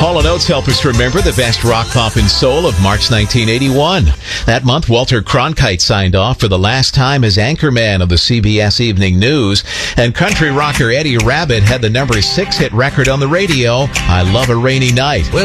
Hall & Oates help us remember the best rock, pop, and soul of March 1981. That month, Walter Cronkite signed off for the last time as anchorman of the CBS Evening News. And country rocker Eddie Rabbitt had the number 6 hit record on the radio, I Love a Rainy Night.